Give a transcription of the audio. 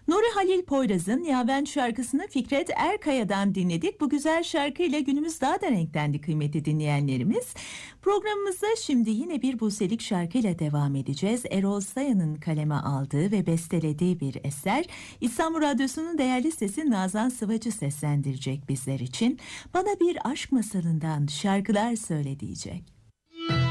Nuri Halil Poyraz'ın Yaven şarkısını Fikret Erkaya'dan dinledik. Bu güzel şarkıyla günümüz daha da renklendi kıymetli dinleyenlerimiz. Programımızda şimdi yine bir Buselik şarkıyla devam edeceğiz. Erol Saya'nın kaleme aldığı ve bestelediği bir eser. İstanbul Radyosu'nun değerli sesi Nazan Sıvacı seslendirecek bizler için. Bana bir aşk masalından şarkılar söyle diyecek.